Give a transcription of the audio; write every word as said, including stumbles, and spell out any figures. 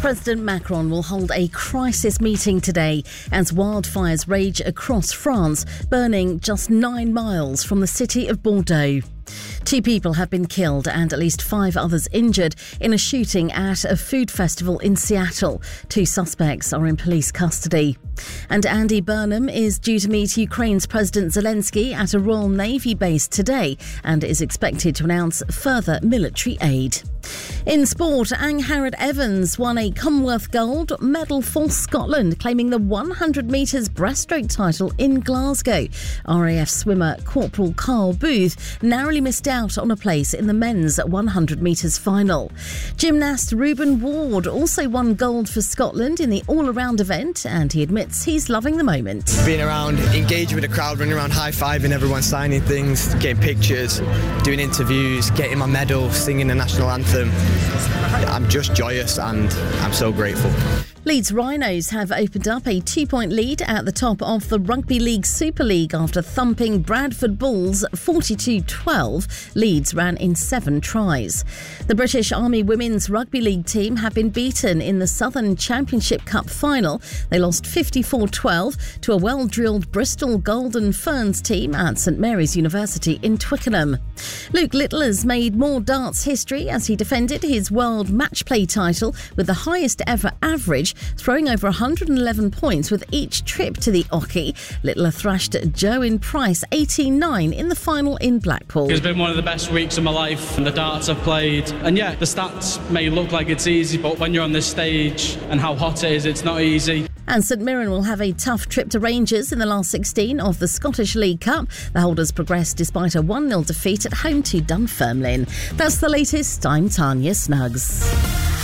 President Macron will hold a crisis meeting today as wildfires rage across France, burning just nine miles from the city of Bordeaux. Two people have been killed and at least five others injured in a shooting at a food festival in Seattle. Two suspects are in police custody. And Andy Burnham is due to meet Ukraine's President Zelensky at a Royal Navy base today and is expected to announce further military aid. In sport, Angharad Evans won a Commonwealth gold medal for Scotland, claiming the one hundred metres breaststroke title in Glasgow. R A F swimmer Corporal Carl Booth narrowly missed out on a place in the men's one hundred metres final. Gymnast Reuben Ward also won gold for Scotland in the all-around event, and he admits he's loving the moment. Being around, engaging with the crowd, running around high-fiving everyone, signing things, getting pictures, doing interviews, getting my medal, singing the national anthem. I'm just joyous and I'm so grateful. Leeds Rhinos have opened up a two-point lead at the top of the Rugby League Super League after thumping Bradford Bulls forty-two twelve. Leeds ran in seven tries. The British Army Women's Rugby League team have been beaten in the Southern Championship Cup final. They lost fifty-four twelve to a well-drilled Bristol Golden Ferns team at St Mary's University in Twickenham. Luke Littler's made more darts history as he defended his world match play title with the highest ever average, throwing over one hundred eleven points with each trip to the Oche. Littler thrashed Joe Price eighteen nine in the final in Blackpool. It's been one of the best weeks of my life, and the darts I've played. And yeah, the stats may look like it's easy, but when you're on this stage and how hot it is, it's not easy. And St Mirren will have a tough trip to Rangers in the last sixteen of the Scottish League Cup. The holders progressed despite a one nil defeat at home to Dunfermline. That's the latest. I'm Tanya Snuggs.